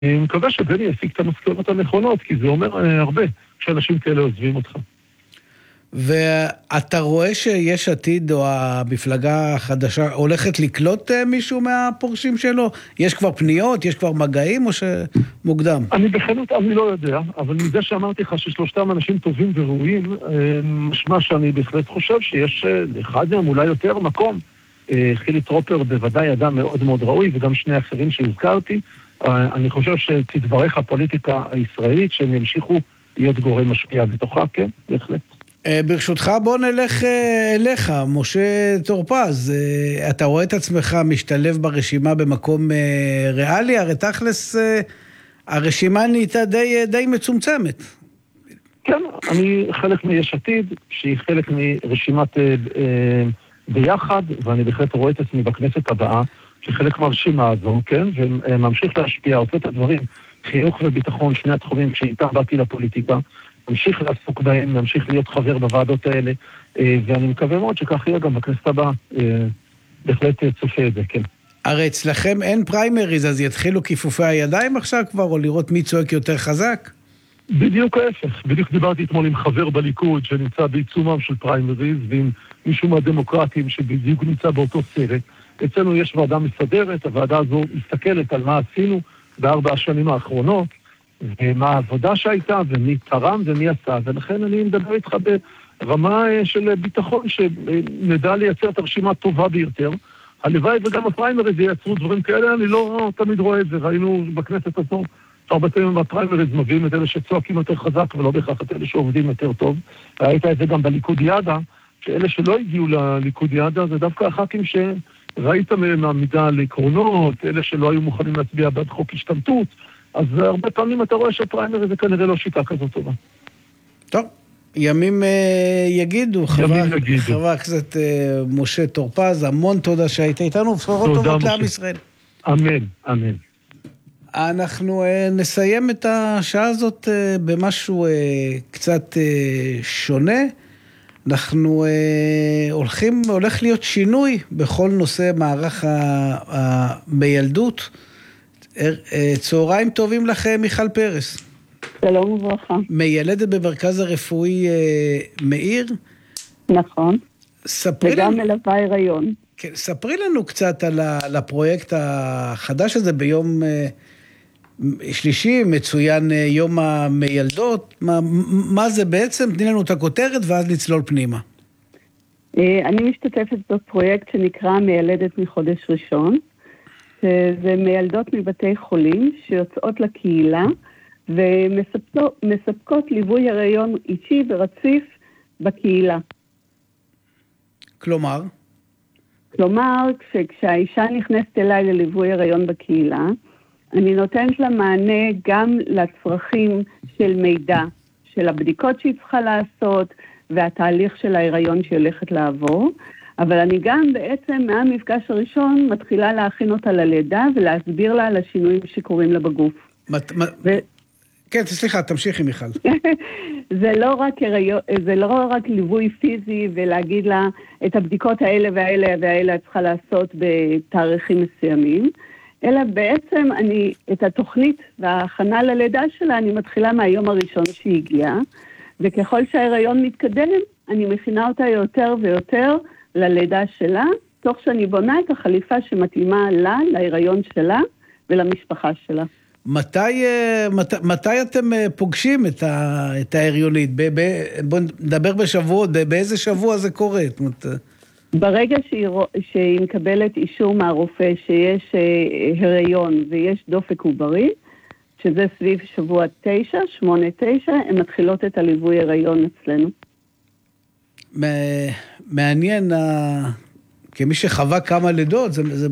אני מקווה שבני יסיק את המסקנות הנכונות, כי זה אומר הרבה כשאנשים כאלה עוזבים אותך. ואתה רואה שיש עתיד או המפלגה החדשה הולכת לקלוט מישהו מהפורשים שלו? יש כבר פניות, יש כבר מגעים או שמוקדם? אני בכנות, אני לא יודע, אבל מזה שאמרתי לך ששלושתם אנשים טובים וראויים, משמע שאני בהחלט חושב שיש אחד מהם אולי יותר מקום. חילי טרופר בוודאי אדם מאוד מאוד ראוי, וגם שני אחרים שהזכרתי. אני חושב שתדברך הפוליטיקה הישראלית, שהם ימשיכו להיות גורם משפיע בתוכה, כן, בהחלט. ברשותך בוא נלך אליך, משה טור פז, אתה רואה את עצמך משתלב ברשימה במקום ריאלי? הרי תכלס הרשימה נהייתה די מצומצמת. כן, אני חלק מיש עתיד, שהיא חלק מרשימת ביחד, ואני בהחלט רואה את עצמי בכנסת הבאה, שחלק מהרשימה הזו, כן, וממשיך להשפיע, עושה את הדברים, חינוך וביטחון, שני התחומים שאיתם באתי לפוליטיקה, ממשיך לעסוק בהם, ממשיך להיות חבר בוועדות האלה, ואני מקווה מאוד שכך יהיה גם בכנסת הבאה, בהחלט צופה את זה, כן. הרי אצלכם אין פריימריז, אז יתחילו כיפופי הידיים עכשיו כבר, או לראות מי צועק יותר חזק? בדיוק ההפך, בדיוק דיברתי אתמול עם חבר בליכוד שנמצא בעיצומם של פריימריז, ועם מישהו מהדמוקרטים שבדיוק נמצא באותו סרט. אצלנו יש ועדה מסדרת, הוועדה הזו מסתכלת על מה עשינו ב4 השנים האחרונות, ומה העבודה שהייתה, ומי תרם ומי עשה, ולכן אני מדבר איתך ברמה של ביטחון, שנדע לייצר את הרשימה הטובה ביותר. הלוואי וגם הפריימריז ייצרו דברים כאלה, אני לא תמיד רואה את זה, ראינו בכנסת הזו, הרבה פעמים בפריימריז מביאים את אלה שצועקים יותר חזק, ולא בהכרח את אלה שעובדים יותר טוב. ראית את זה גם בליכוד ידה, שאלה שלא הגיעו לליכוד ידה, זה דווקא הח"כים שראית מהם עמידה על עקרונות, אלה שלא היו מוכנים להצביע בעד חוק השתמטות, אז הרבה פעמים אתה רואה שפריימריז זה כנראה לא שיטה כזאת טובה. טוב, ימים יגידו, חבר הכנסת משה טור פז, המון תודה שהיית איתנו, ובשורות טובות לעם ישראל. אמן, אמן. אנחנו נסיים את השעה הזאת במשהו קצת שונה. אנחנו הולך להיות שינוי בכל נושא מערך המיילדות. צהריים טובים לך מיכל פרס. שלום וברכה. מיילדת במרכז הרפואי מאיר. נכון. וגם מלווה הריון. כן, ספרי לנו קצת על הפרויקט החדש הזה ביום שלישי, מצוין יום המיילדות. מה זה בעצם? תני לנו את הכותרת ואז נצלול פנימה. אני משתתפת בפרויקט שנקרא מיילדת מחודש ראשון. זה מיילדות מבתי חולים שיוצאות לקהילה ומספקות ליווי הריון אישי ורציף בקהילה. כלומר, כשהאישה נכנסת אליי לליווי הריון בקהילה, אני נותנת לה מענה גם לצרכים של מידע, של הבדיקות שהיא צריכה לעשות והתהליך של ההיריון שהיא הולכת לעבור, אבל אני גם בעצם מהמפגש הראשון מתחילה להכין אותה ללידה ולהסביר לה על השינויים שקורים לה בגוף. כן, סליחה, תמשיכי מיכל. זה לא רק ליווי פיזי ולהגיד לה את הבדיקות האלה והאלה והאלה צריכה לעשות בתאריכים מסוימים, אלא בעצם את התוכנית וההכנה ללידה שלה אני מתחילה מהיום הראשון שהיא הגיעה, וככל שההיריון מתקדם אני מכינה אותה יותר ויותר ללידה שלה, תוך שאני בונה את החליפה שמתאימה לה, להיריון שלה ולמשפחה שלה. מתי אתם פוגשים את ההריונית? בוא נדבר בשבועות, באיזה שבוע זה קורה? ברגע שהיא מקבלת אישור מהרופא שיש הריון ויש דופק עוברי, שזה סביב שבוע 9, 8-9, הן מתחילות את הליווי הריון אצלנו. מעניין, כמי שחווה כמה לידות, זה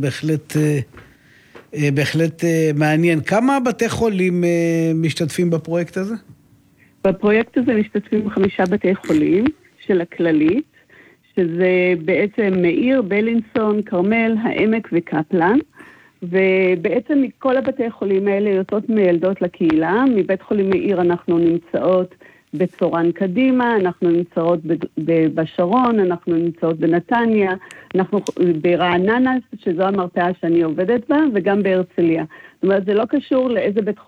בהחלט מעניין. כמה בתי חולים משתתפים בפרויקט הזה? בפרויקט הזה משתתפים 5 בתי חולים של הכללית, שזה בעצם מאיר, בלינסון, קרמל, העמק וקפלן, ובעצם מכל הבתי חולים האלה יוצאות מיילדות לקהילה. מבית חולים מאיר אנחנו נמצאות בצורן קדימה, אנחנו נמצאות בשרון, אנחנו נמצאות בנתניה, אנחנו ברעננה, שזו המרפאה שאני עובדת בה, וגם בהרצליה. זאת אומרת, זה לא קשור לאיזה בית